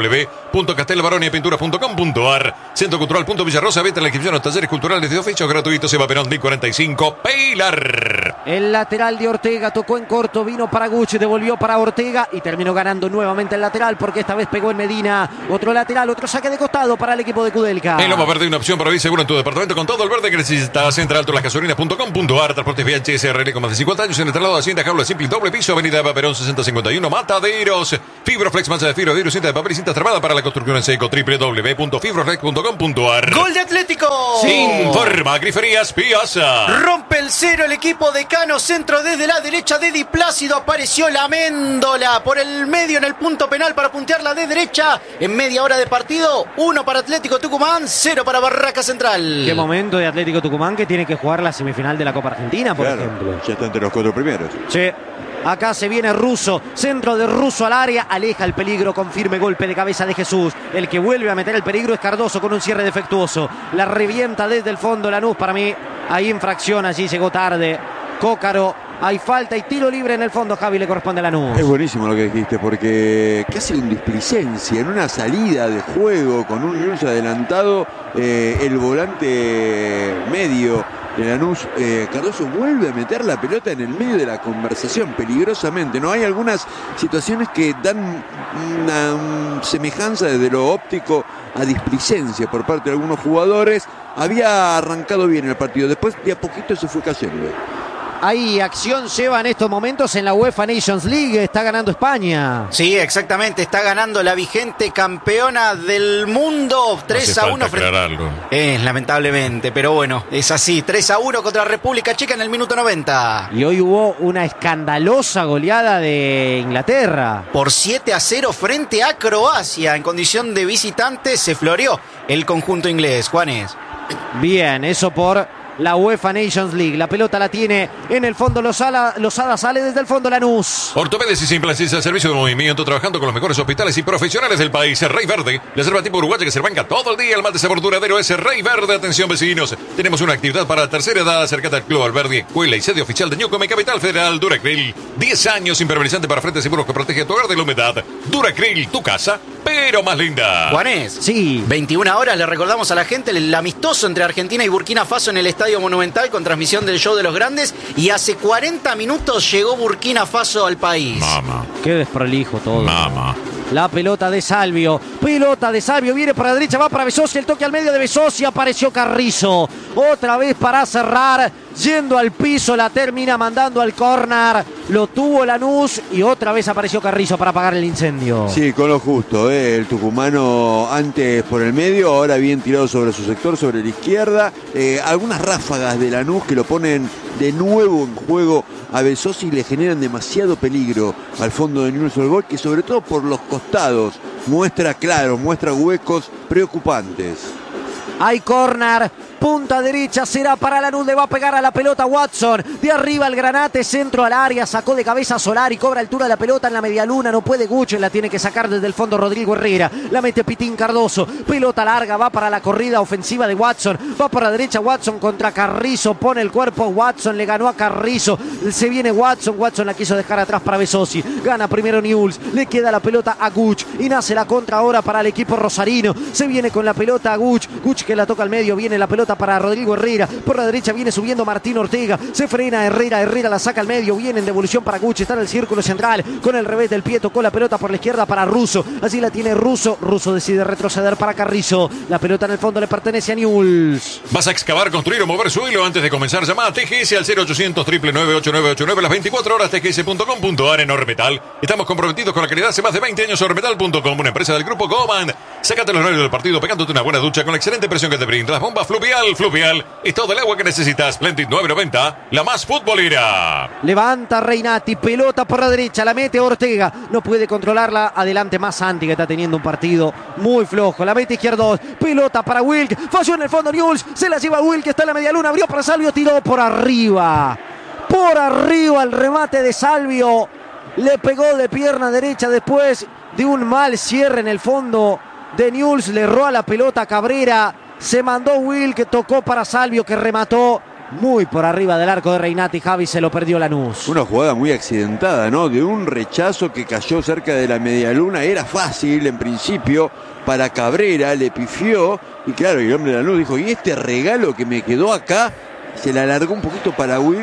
B: www.castelbaroniapinturas.com.ar. Centro Cultural Villarrosa, venta en la inscripción a los talleres culturales de oficios gratuitos. Eva Perón 1045, Pilar.
A: El lateral de Ortega tocó en corto, vino para Gucci, devolvió para Ortega y terminó ganando nuevamente el lateral porque esta vez pegó en Medina. Otro lateral, otro saque de costado para el equipo de Kudelka.
B: En Loma Verde, una opción para vivir seguro en tu departamento con todo el verde que necesitas. Entra altolasgasolinas.com.ar. Transportes VH SRL con más de 50 años en el traslado de Hacienda Jaula Simple doble piso, Avenida Eva Perón 6051, Mataderos. Fibroflex, masa de fibra, cinta de papel y cinta trabada para la construcción en seco. www.fibroflex.com.ar.
D: ¡Gol de Atlético!
B: Informa Griferías Piazza.
D: Rompe el cero el equipo de Cano, centro desde la derecha de Di Plácido, apareció la Méndola por el medio en el punto penal para puntearla de derecha en media hora de partido, 1 para Atlético Tucumán, 0 para Barraca Central.
A: Qué momento de Atlético Tucumán que tiene que jugar la semifinal de la Copa Argentina, por
C: Claro,
A: ejemplo.
C: ya está entre los 4 primeros.
A: Sí. Acá se viene Russo, centro de Russo al área, aleja el peligro con firme golpe de cabeza de Jesús. El que vuelve a meter el peligro es Cardoso con un cierre defectuoso. La revienta desde el fondo Lanús, para mí hay infracción, allí llegó tarde Cócaro. Hay falta y tiro libre en el fondo, Javi, le corresponde a Lanús.
C: Es buenísimo lo que dijiste, porque casi en displicencia, en una salida de juego con un Newell's adelantado, el volante medio de Lanús, Cardoso vuelve a meter la pelota en el medio de la conversación peligrosamente. No hay algunas situaciones que dan una semejanza desde lo óptico a displicencia por parte de algunos jugadores. Había arrancado bien el partido, después de a poquito se fue cayendo.
A: Hay acción, lleva en estos momentos en la UEFA Nations League, está ganando España.
D: Sí, exactamente, está ganando la vigente campeona del mundo, 3-1 lamentablemente, pero bueno, es así, 3-1 contra República Checa en el minuto 90.
A: Y hoy hubo una escandalosa goleada de Inglaterra.
D: Por 7-0 frente a Croacia, en condición de visitante se floreó el conjunto inglés, Juanes.
A: Bien, eso por la UEFA Nations League. La pelota la tiene en el fondo Lozada, sale desde el fondo Lanús.
B: Ortopedes y implantes al servicio de movimiento, trabajando con los mejores hospitales y profesionales del país. Rey Verde, la selva tipo uruguaya que se banca todo el día. El mal de sabor duradero es Rey Verde. Atención, vecinos, tenemos una actividad para la tercera edad. Acércate al Club Alberdi, escuela y sede oficial de Ñucome, Capital Federal. Duracril, 10 años impermeabilizante para frentes seguros que protege tu hogar de la humedad. Duracril, tu casa, pero más linda.
D: Juanes,
A: sí.
D: 21 horas, le recordamos a la gente el amistoso entre Argentina y Burkina Faso en el Estadio Monumental con transmisión del Show de los Grandes, y hace 40 minutos llegó Burkina Faso al país.
B: Mamá.
A: Qué desprolijo todo.
B: Mamá.
A: La pelota de Salvio, viene por la derecha, va para Besosi, el toque al medio de Besosi, apareció Carrizo, otra vez para cerrar, yendo al piso, la termina mandando al córner, lo tuvo Lanús y otra vez apareció Carrizo para apagar el incendio.
C: Sí, con lo justo, el tucumano antes por el medio, ahora bien tirado sobre su sector, sobre la izquierda, algunas ráfagas de Lanús que lo ponen de nuevo en juego a Besosi y le generan demasiado peligro al fondo de Newell's Old Boys, que sobre todo por los costados muestra huecos preocupantes.
A: Hay córner, punta derecha, será para Lanús, le va a pegar a la pelota Watson, de arriba el Granate, centro al área, sacó de cabeza Solari, cobra altura la pelota en la medialuna, no puede Guche, la tiene que sacar desde el fondo Rodrigo Herrera, la mete Pitín Cardoso, pelota larga, va para la corrida ofensiva de Watson, va por la derecha Watson contra Carrizo, pone el cuerpo Watson, le ganó a Carrizo, se viene Watson la quiso dejar atrás para Besosi, gana primero Newell's, le queda la pelota a Guch, y nace la contra ahora para el equipo rosarino, se viene con la pelota a Guch que la toca al medio, viene la pelota para Rodrigo Herrera, por la derecha viene subiendo Martín Ortega, se frena Herrera la saca al medio, viene en devolución para Gucci, está en el círculo central, con el revés del pie, tocó la pelota por la izquierda para Russo, así la tiene Russo decide retroceder para Carrizo, la pelota en el fondo le pertenece a Newell's.
B: ¿Vas a excavar, construir o mover suelo? Antes de comenzar, llama a TGS al 0800 999 las 24 horas, tgs.com.ar. En Ormetal estamos comprometidos con la calidad hace más de 20 años. Ormetal.com, una empresa del grupo Goman. Sácate los horarios del partido pegándote una buena ducha con la excelente presión que te brinda las bombas Fluvial es todo el agua que necesitas. Splendid 990, la más futbolera.
A: Levanta Reinati, pelota por la derecha, la mete Ortega, no puede controlarla, adelante más Santi, que está teniendo un partido muy flojo, la mete izquierdo, pelota para Wilk, falló en el fondo Newell's, se la lleva Wilk, que está en la medialuna, abrió para Salvio, tiró por arriba el remate de Salvio. le pegó de pierna derecha después de un mal cierre en el fondo de Newell's, le erró a la pelota Cabrera, se mandó Will, que tocó para Salvio, que remató muy por arriba del arco de Reinati. Javi, se lo perdió Lanús.
C: Una jugada muy accidentada, ¿no? De un rechazo que cayó cerca de la medialuna. Era fácil en principio para Cabrera, le pifió. Y claro, y el hombre de Lanús dijo, y este regalo que me quedó acá, se le alargó un poquito para Will,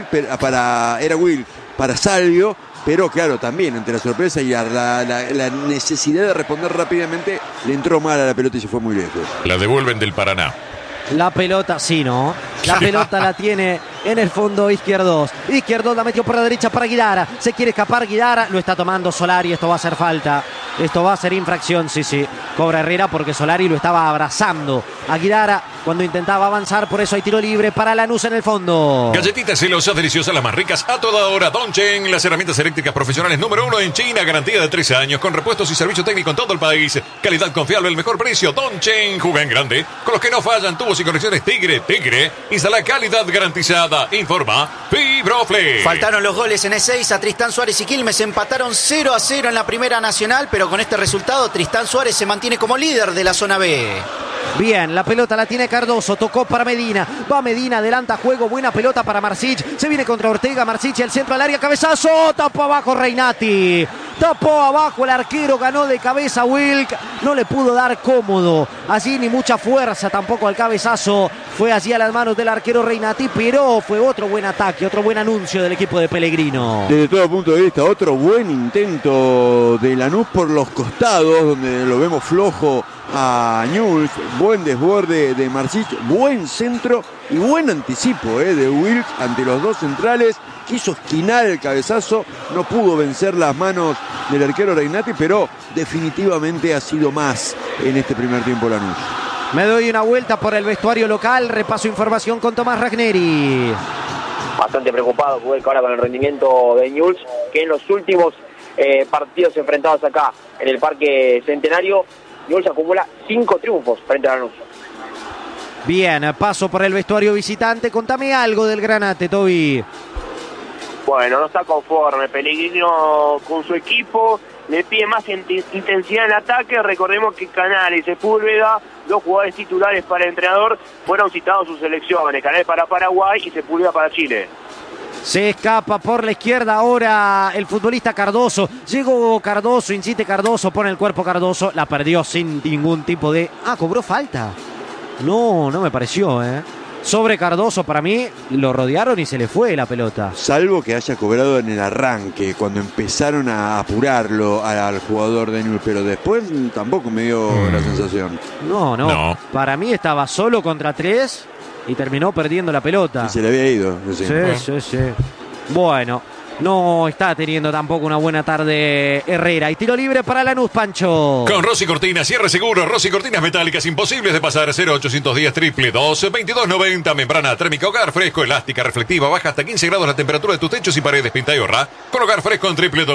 C: para Salvio. Pero claro, también ante la sorpresa y la necesidad de responder rápidamente, le entró mal a la pelota y se fue muy lejos.
B: La devuelven del Paraná.
A: La pelota, sí, ¿no? La pelota la tiene en el fondo Izquierdos. Izquierdos la metió por la derecha para Guidara. Se quiere escapar Guidara. Lo está tomando Solari. Esto va a ser falta. Esto va a ser infracción, sí. Cobra Herrera porque Solari lo estaba abrazando a Guidara cuando intentaba avanzar. Por eso hay tiro libre para Lanús en el fondo.
B: Galletitas celosas, deliciosas, las más ricas a toda hora. Dongchen, las herramientas eléctricas profesionales número 1 en China. Garantía de 13 años con repuestos y servicio técnico en todo el país. Calidad confiable, el mejor precio. Dongchen, juega en grande. Con los que no fallan, tubos y conexiones Tigre. Instala calidad garantizada. Informa Fibroflex.
D: Faltaron los goles en E6. A Tristán Suárez y Quilmes empataron 0-0 en la Primera Nacional, pero con este resultado Tristán Suárez se mantiene como líder de la zona B.
A: Bien, la pelota la tiene Cardoso, tocó para Medina, va Medina, adelanta juego, buena pelota para Marsic, se viene contra Ortega, Marsic al centro al área, cabezazo, tapó abajo Reinati, tapó abajo el arquero, ganó de cabeza Wilk, no le pudo dar cómodo, allí ni mucha fuerza tampoco al cabezazo, fue allí a las manos del arquero Reinati, pero fue otro buen ataque, otro buen anuncio del equipo de Pellegrino.
C: Desde todo punto de vista, otro buen intento de Lanús por los costados, donde lo vemos flojo a Newell's, buen desborde de Marsic, buen centro y buen anticipo de Wilk ante los dos centrales. Quiso esquinar el cabezazo, no pudo vencer las manos del arquero Reinati, pero definitivamente ha sido más en este primer tiempo Lanús.
A: Me doy una vuelta por el vestuario local, repaso información con Tomás Ragneri.
F: Bastante preocupado Wilk ahora con el rendimiento de Newell's, que en los últimos partidos enfrentados acá en el Parque Centenario, Newell's acumula 5 triunfos frente a Lanús.
A: Bien, paso por el vestuario visitante. Contame algo del Granate, Toby.
E: Bueno, no está conforme Pellegrino con su equipo, le pide más intensidad en el ataque. Recordemos que Canales y Sepúlveda, dos jugadores titulares para el entrenador, fueron citados sus selecciones, Canales para Paraguay y Sepúlveda para Chile.
A: Se escapa por la izquierda ahora el futbolista Cardoso. Llegó Cardoso, insiste Cardoso, pone el cuerpo Cardoso. La perdió sin ningún tipo de... cobró falta. No me pareció, Sobre Cardoso, para mí, lo rodearon y se le fue la pelota.
C: Salvo que haya cobrado en el arranque, cuando empezaron a apurarlo al jugador de Newell's, pero después tampoco me dio la sensación.
A: No. Para mí estaba solo contra 3 y terminó perdiendo la pelota.
C: Y se le había ido.
A: Sí. Bueno, no está teniendo tampoco una buena tarde Herrera. Y tiro libre para Lanús, Pancho.
B: Con Rossi Cortinas, cierre seguro, Rossi Cortinas metálicas imposibles de pasar. 0810 222 2290, membrana térmica, hogar fresco, elástica, reflectiva, baja hasta 15 grados la temperatura de tus techos y paredes, pinta y ahorra. Con hogar fresco en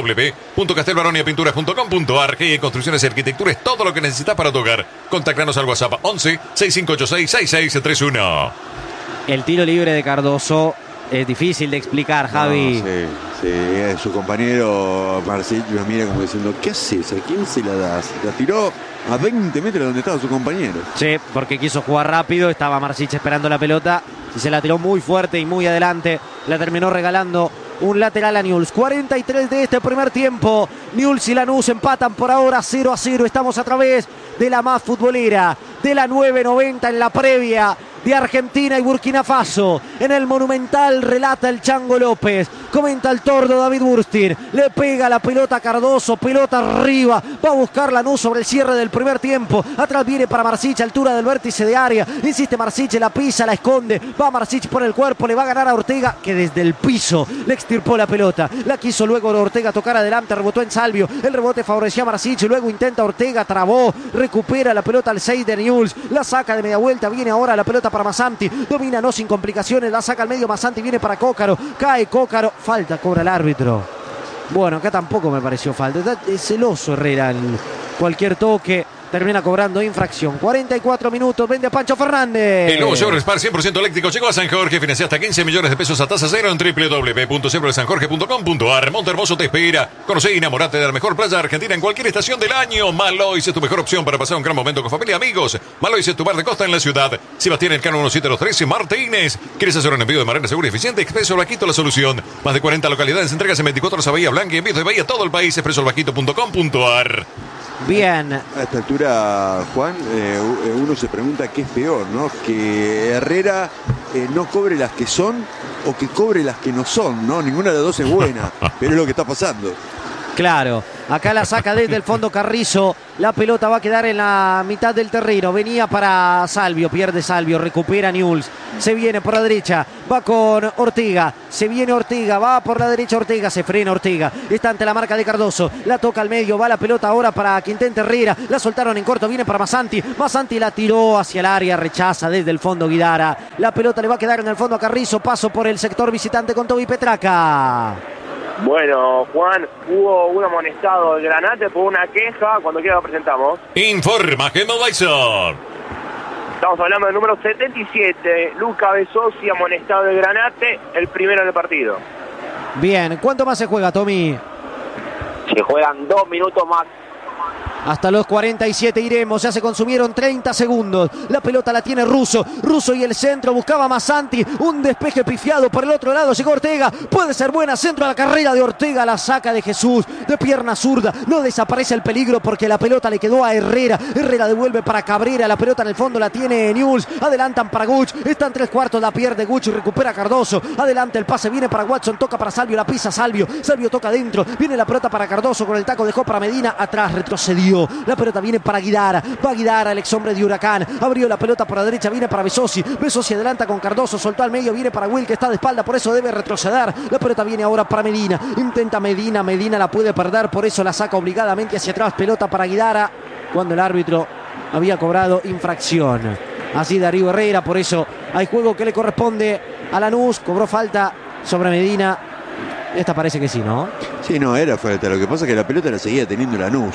B: www.castelbaroniapinturas.com.ar. Que hay construcciones y arquitectura es todo lo que necesitas para tu hogar. Contactanos al WhatsApp 11 6586 6631.
A: El tiro libre de Cardoso es difícil de explicar, Javi.
C: Sí, su compañero Marsic lo mira como diciendo, ¿qué haces? ¿A quién se la das? La tiró a 20 metros de donde estaba su compañero.
A: Sí, porque quiso jugar rápido, estaba Marsic esperando la pelota y se la tiró muy fuerte y muy adelante. La terminó regalando un lateral a Newell's. 43 de este primer tiempo. Newell's y Lanús empatan por ahora 0-0. Estamos a través de la más futbolera, de la 990 en la previa de Argentina y Burkina Faso. En el Monumental relata el Chango López, comenta el tordo David Burstin, le pega la pelota a Cardoso, pelota arriba, va a buscar Lanús sobre el cierre del primer tiempo, atrás viene para Marsic, altura del vértice de área, insiste Marsic, la pisa, la esconde, va Marsic por el cuerpo, le va a ganar a Ortega, que desde el piso le extirpó la pelota, la quiso luego Ortega tocar adelante, rebotó en Salvio, el rebote favorecía a Marsic, luego intenta Ortega, trabó, recupera la pelota al 6 de Newell's, la saca de media vuelta, viene ahora la pelota para Massanti, domina no sin complicaciones, la saca al medio Massanti, viene para Cócaro, cae Cócaro, falta, cobra el árbitro. Bueno, acá tampoco me pareció falta, es celoso Herrera en cualquier toque, termina cobrando infracción. 44 minutos, vende a Pancho Fernández.
B: El nuevo Chevrolet Spark 100% eléctrico llegó a San Jorge. Financia hasta 15 millones de pesos a tasa cero en www.chevroletsanjorge.com.ar. Montehermoso te espera. Conoce y enamorate de la mejor playa de Argentina en cualquier estación del año. Malois es tu mejor opción para pasar un gran momento con familia y amigos. Malois es tu bar de costa en la ciudad. Sebastián Elcano 1723 Martínez. ¿Quieres hacer un envío de manera segura y eficiente? Expreso Vaquito la solución. Más de 40 localidades, entregas en 24 horas a Bahía Blanca y envíos de Bahía a todo el país. expresovaquito.com.ar.
A: Bien.
C: A esta altura, Juan, uno se pregunta qué es peor, ¿no? Que Herrera no cobre las que son o que cobre las que no son, ¿no? Ninguna de las dos es buena, pero es lo que está pasando.
A: Claro, acá la saca desde el fondo Carrizo. La pelota va a quedar en la mitad del terreno. Venía para Salvio, pierde Salvio, recupera Newell's. Se viene por la derecha, va con Ortega. Se viene Ortega, va por la derecha Ortega, se frena Ortega. Está ante la marca de Cardoso. La toca al medio, va la pelota ahora para Quintente Herrera. La soltaron en corto, viene para Masanti. Masanti la tiró hacia el área, rechaza desde el fondo Guidara. La pelota le va a quedar en el fondo a Carrizo. Paso por el sector visitante con Toby Petraca.
E: Bueno, Juan, hubo un amonestado de Granate por una queja. Cuando quiera lo presentamos.
B: Informa Gemelweiser.
E: Estamos hablando del número 77, Luca Besosi, amonestado de Granate, el primero en el partido.
A: Bien, ¿cuánto más se juega, Tommy?
F: Se juegan 2 minutos más.
A: Hasta los 47 iremos, ya se consumieron 30 segundos. La pelota la tiene Russo y el centro, buscaba Masanti, un despeje pifiado por el otro lado, llegó Ortega, puede ser buena, centro a la carrera de Ortega, la saca de Jesús, de pierna zurda, no desaparece el peligro porque la pelota le quedó a Herrera, Herrera devuelve para Cabrera, la pelota en el fondo la tiene Newell's, adelantan para Guch, están 3/4, la pierde Guch y recupera Cardoso, adelante el pase, viene para Watson, toca para Salvio, la pisa Salvio toca adentro, viene la pelota para Cardoso, con el taco dejó para Medina, atrás retrocedió. La pelota viene para Guidara. Va Guidara, el ex hombre de Huracán. Abrió la pelota por la derecha, viene para Besosi. Besosi adelanta con Cardoso, soltó al medio, viene para Will que está de espalda, por eso debe retroceder. La pelota viene ahora para Medina. Intenta Medina la puede perder, por eso la saca obligadamente hacia atrás. Pelota para Guidara, cuando el árbitro había cobrado infracción. Así Darío Herrera, por eso hay juego que le corresponde a Lanús. Cobró falta sobre Medina. Esta parece que sí, ¿no?
C: Sí, no, era falta. Lo que pasa es que la pelota la seguía teniendo Lanús.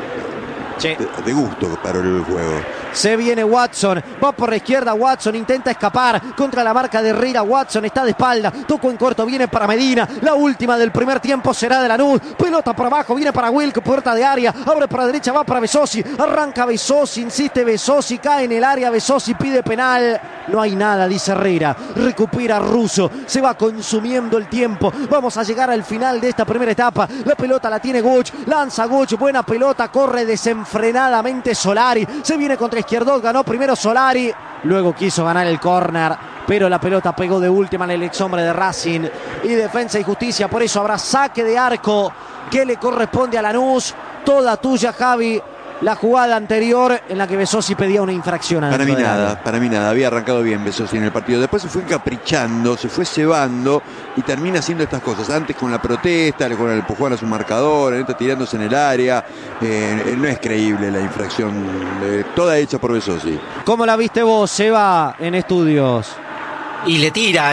A: Sí.
C: De gusto paró el juego.
A: Se viene Watson, va por la izquierda Watson, intenta escapar contra la marca de Herrera. Watson está de espalda, tocó en corto, viene para Medina. La última del primer tiempo será de Lanús. Pelota por abajo, viene para Wilk, puerta de área, abre para la derecha, va para Besosi. Arranca Besosi, insiste Besosi, cae en el área, Besosi pide penal. No hay nada, dice Herrera. Recupera Russo, se va consumiendo el tiempo. Vamos a llegar al final de esta primera etapa. La pelota la tiene Guch, lanza Guch, buena pelota, corre desenfrenadamente Solari. Se viene contra Izquierdos, ganó primero Solari, luego quiso ganar el córner, pero la pelota pegó de última en el ex hombre de Racing y Defensa y Justicia. Por eso habrá saque de arco que le corresponde a Lanús. Toda tuya, Javi. La jugada anterior en la que Besosi pedía una infracción.
C: Para mí nada, había arrancado bien Besosi en el partido, después se fue encaprichando, se fue cebando y termina haciendo estas cosas, antes con la protesta, con el empujón a su marcador, ahorita tirándose en el área. No es creíble la infracción, toda hecha por Besosi.
A: ¿Cómo la viste vos, Seba, en estudios?
D: Y le tira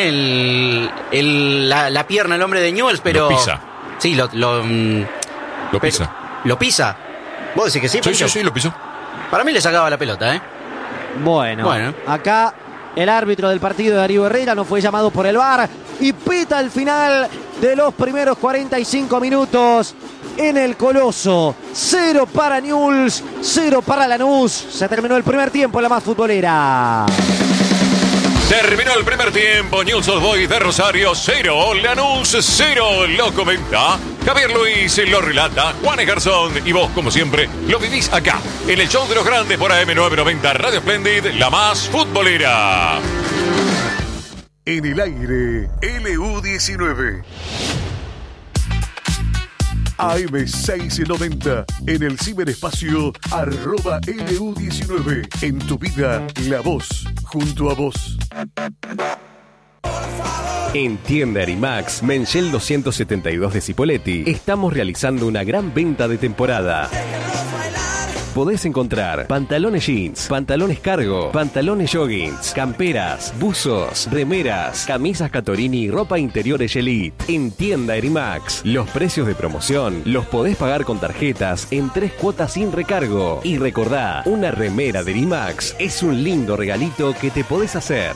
D: ahí la pierna el hombre de Newell's, pero...
B: Lo pisa.
D: Sí, lo
B: pisa.
D: ¿Lo pisa? ¿Vos decís que sí?
B: Sí, lo pisó.
D: Para mí le sacaba la pelota, ¿eh?
A: Bueno, acá el árbitro del partido, Darío Herrera, no fue llamado por el VAR y pita el final de los primeros 45 minutos en el Coloso. 0 para Newell's, 0 para Lanús. Se terminó el primer tiempo en la más futbolera.
B: Terminó el primer tiempo, Newell's Old Boys de Rosario 0, Lanús 0, lo comenta Javier Luis, lo relata Juan Egarzón y vos, como siempre, lo vivís acá, en el show de los grandes por AM990 Radio Splendid, la más futbolera.
G: En el aire, LU19. AM690, en el ciberespacio @LU19. En tu vida, la voz, junto a vos.
H: En Tienda Arimax, Menchel 272 de Cipolletti, estamos realizando una gran venta de temporada. podés encontrar pantalones jeans, pantalones cargo, pantalones joggings, camperas, buzos, remeras, camisas Catorini y ropa interior Elite. En Tienda Erimax, los precios de promoción los podés pagar con tarjetas en 3 cuotas sin recargo. Y recordá, una remera de Erimax es un lindo regalito que te podés hacer.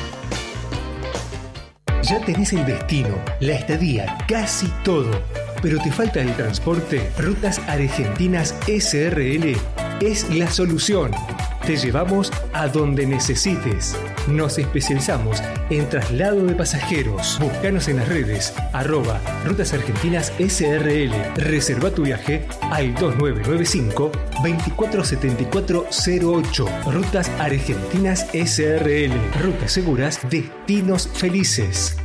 I: Ya tenés el destino, la estadía, casi todo, pero te falta el transporte. Rutas Argentinas SRL es la solución. Te llevamos a donde necesites. Nos especializamos en traslado de pasajeros. Búscanos en las redes @Rutas Argentinas SRL. Reserva tu viaje al 2995 247408. Rutas Argentinas SRL. Rutas seguras, destinos felices.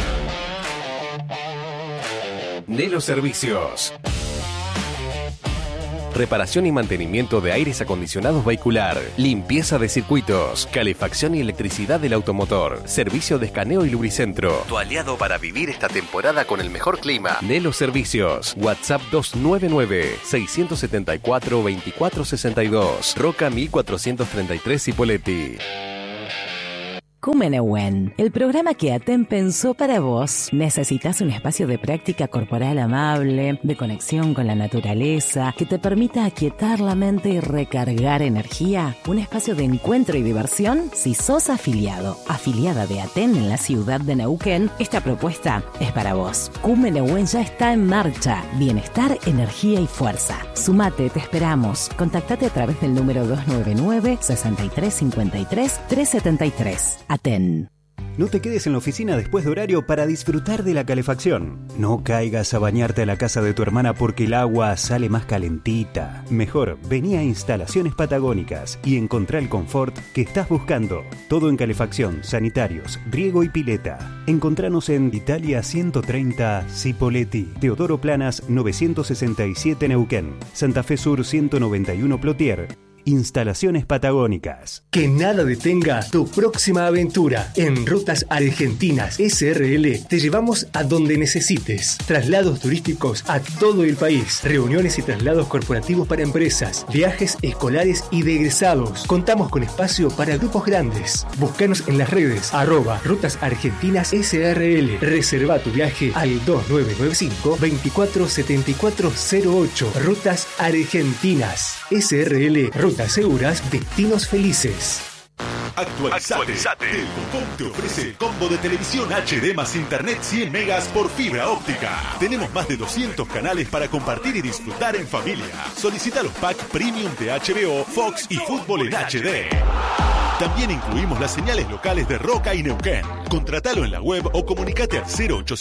H: Nelo Servicios. Reparación y mantenimiento de aires acondicionados vehicular, limpieza de circuitos, calefacción y electricidad del automotor, servicio de escaneo y lubricentro. Tu aliado para vivir esta temporada con el mejor clima. Nelo Servicios. WhatsApp 299-674-2462. Roca 1433 Cipolletti.
J: Cumenewen, el programa que Aten pensó para vos. ¿Necesitas un espacio de práctica corporal amable, de conexión con la naturaleza, que te permita aquietar la mente y recargar energía? ¿Un espacio de encuentro y diversión? Si sos afiliada de Aten en la ciudad de Neuquén, esta propuesta es para vos. Cumenewen ya está en marcha. Bienestar, energía y fuerza. Sumate, te esperamos. Contactate a través del número 299-6353-373. Aten.
K: No te quedes en la oficina después de horario para disfrutar de la calefacción. No caigas a bañarte a la casa de tu hermana porque el agua sale más calentita. Mejor, vení a Instalaciones Patagónicas y encontrá el confort que estás buscando. Todo en calefacción, sanitarios, riego y pileta. Encontranos en Italia 130 Cipolletti, Teodoro Planas 967 Neuquén, Santa Fe Sur 191 Plotier. Instalaciones Patagónicas.
I: Que nada detenga tu próxima aventura. En Rutas Argentinas SRL te llevamos a donde necesites. Traslados turísticos a todo el país. Reuniones y traslados corporativos para empresas. Viajes escolares y de egresados. Contamos con espacio para grupos grandes. Búscanos en las redes @Rutas Argentinas SRL. Reserva tu viaje al 2995 247408. Rutas Argentinas SRL. Rutas seguras, destinos felices.
L: Actualizate. Telcocom te ofrece el combo de televisión HD más internet 100 megas por fibra óptica. Tenemos más de 200 canales para compartir y disfrutar en familia. Solicita los packs premium de HBO, Fox y Fútbol en HD. También incluimos las señales locales de Roca y Neuquén. Contratalo en la web o comunicate al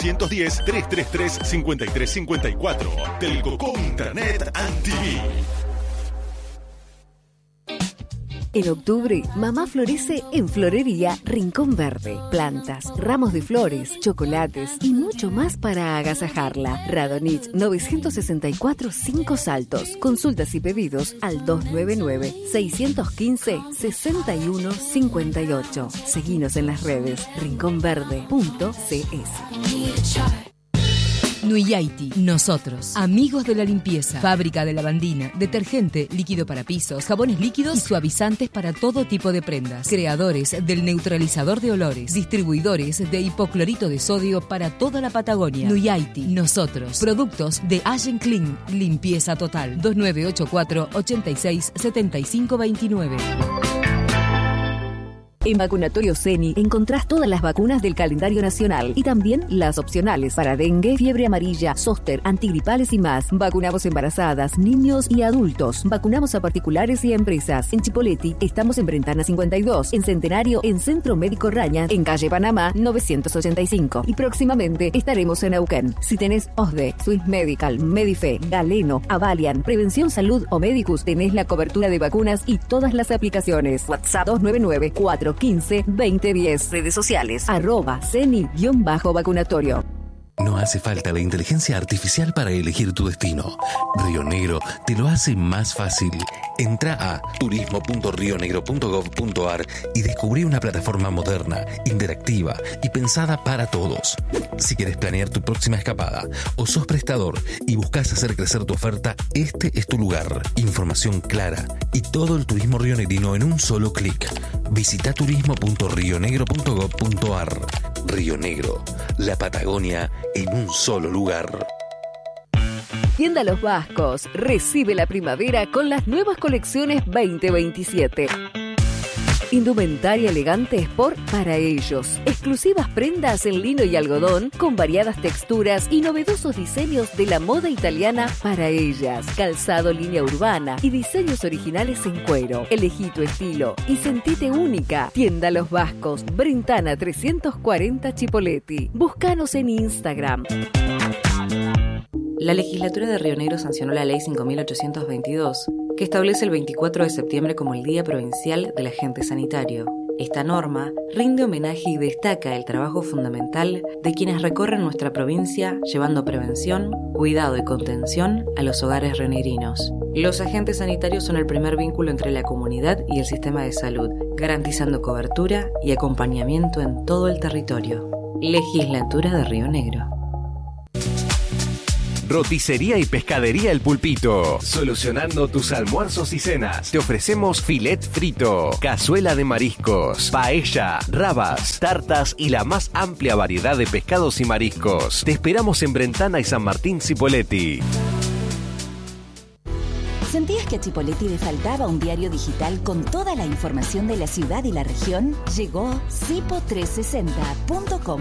L: 0810-333-5354. Telcocom Internet and TV.
M: En octubre, mamá florece en Florería Rincón Verde. Plantas, ramos de flores, chocolates y mucho más para agasajarla. Radonich 964 5 Saltos. Consultas y pedidos al 299-615-6158. Seguinos en las redes rinconverde.cs.
N: Nuyaiti, nosotros, amigos de la limpieza, fábrica de lavandina, detergente, líquido para pisos, jabones líquidos y suavizantes para todo tipo de prendas, creadores del neutralizador de olores, distribuidores de hipoclorito de sodio para toda la Patagonia. Nuyaiti, nosotros, productos de Allen Clean, limpieza total, 2984 86 75 29.
M: En Vacunatorio Ceni encontrás todas las vacunas del calendario nacional y también las opcionales para dengue, fiebre amarilla, zóster, antigripales y más. Vacunamos embarazadas, niños y adultos. Vacunamos a particulares y a empresas. En Cipolletti estamos en Brentana 52, en Centenario, en Centro Médico Raña, en calle Panamá 985. Y próximamente estaremos en Neuquén. Si tenés OSDE, Swiss Medical, Medife, Galeno, Avalian, Prevención Salud o Medicus, tenés la cobertura de vacunas y todas las aplicaciones. WhatsApp 299-415-2010. Redes sociales @Ceni-vacunatorio.
O: No hay hace falta la inteligencia artificial para elegir tu destino. Río Negro te lo hace más fácil. Entra a turismo.rionegro.gov.ar y descubrí una plataforma moderna, interactiva y pensada para todos. Si quieres planear tu próxima escapada o sos prestador y buscas hacer crecer tu oferta, este es tu lugar. Información clara y todo el turismo rionegrino en un solo clic. Visita turismo.rionegro.gov.ar. Río Negro, la Patagonia en un solo lugar.
M: Tienda Los Vascos recibe la primavera con las nuevas colecciones 2027. Indumentaria elegante Sport para ellos. Exclusivas prendas en lino y algodón con variadas texturas y novedosos diseños de la moda italiana para ellas. Calzado línea urbana y diseños originales en cuero. Elegí tu estilo y sentite única. Tienda Los Vascos, Brentana 340 Chipoleti. Búscanos en Instagram.
P: La legislatura de Río Negro sancionó la Ley 5.822, que establece el 24 de septiembre como el Día Provincial del Agente Sanitario. Esta norma rinde homenaje y destaca el trabajo fundamental de quienes recorren nuestra provincia llevando prevención, cuidado y contención a los hogares rionegrinos. Los agentes sanitarios son el primer vínculo entre la comunidad y el sistema de salud, garantizando cobertura y acompañamiento en todo el territorio. Legislatura de Río Negro.
H: Roticería y Pescadería El Pulpito. Solucionando tus almuerzos y cenas. Te ofrecemos filet frito, cazuela de mariscos, paella, rabas, tartas y la más amplia variedad de pescados y mariscos. Te esperamos en Brentana y San Martín Cipolletti.
Q: ¿Sentías que a Chipolletti le faltaba un diario digital con toda la información de la ciudad y la región? Llegó cipo360.com.